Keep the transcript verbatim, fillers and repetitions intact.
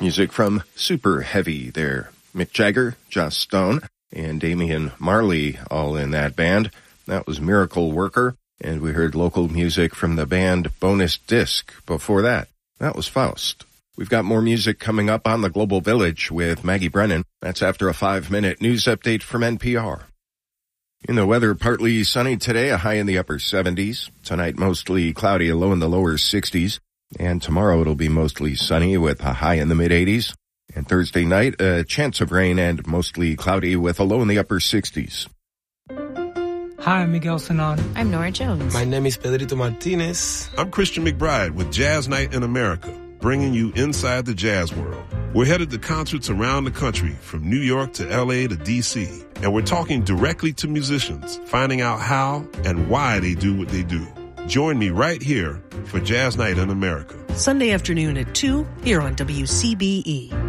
Music from Super Heavy there. Mick Jagger, Joss Stone, and Damian Marley all in that band. That was Miracle Worker, and we heard local music from the band Bonus Disc before that. That was Faust. We've got more music coming up on the Global Village with Maggie Brennan. That's after a five-minute news update from N P R. In the weather, partly sunny today, a high in the upper seventies. Tonight, mostly cloudy, a low in the lower sixties. And tomorrow, it'll be mostly sunny with a high in the mid-eighties. And Thursday night, a chance of rain and mostly cloudy with a low in the upper sixties. Hi, I'm Miguel Sanon. I'm Nora Jones. My name is Pedrito Martinez. I'm Christian McBride with Jazz Night in America, bringing you inside the jazz world. We're headed to concerts around the country, from New York to L A to D C, and we're talking directly to musicians, finding out how and why they do what they do. Join me right here for Jazz Night in America. Sunday afternoon at two, here on W C B E.